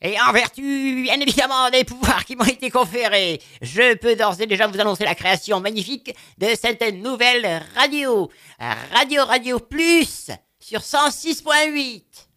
Et en vertu, bien évidemment, des pouvoirs qui m'ont été conférés, je peux d'ores et déjà vous annoncer la création magnifique de cette nouvelle radio. Radio Plus sur 106.8.